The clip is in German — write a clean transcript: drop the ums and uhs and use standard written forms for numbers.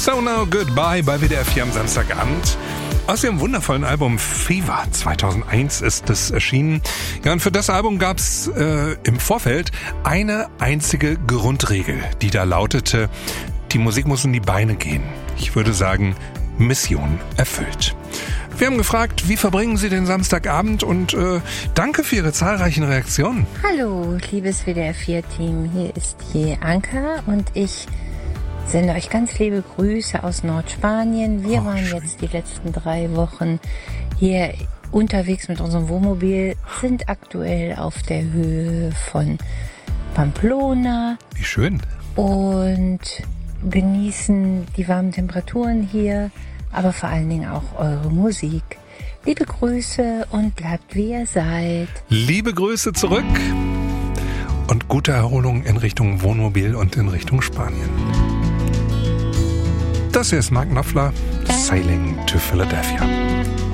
So Now Goodbye bei WDR 4 am Samstagabend. Aus ihrem wundervollen Album Fever 2001 ist es erschienen. Ja, und für das Album gab's im Vorfeld eine einzige Grundregel, die da lautete: Die Musik muss in die Beine gehen. Ich würde sagen, Mission erfüllt. Wir haben gefragt, wie verbringen Sie den Samstagabend, und danke für Ihre zahlreichen Reaktionen. Hallo, liebes WDR 4-Team, hier ist die Anka und ich sende euch ganz liebe Grüße aus Nordspanien. Wir waren schön. jetzt die letzten 3 Wochen hier unterwegs mit unserem Wohnmobil, sind aktuell auf der Höhe von Pamplona. Wie schön. Und genießen die warmen Temperaturen hier, aber vor allen Dingen auch eure Musik. Liebe Grüße und bleibt wie ihr seid. Liebe Grüße zurück und gute Erholung in Richtung Wohnmobil und in Richtung Spanien. Das hier ist Mark Knopfler, Sailing to Philadelphia.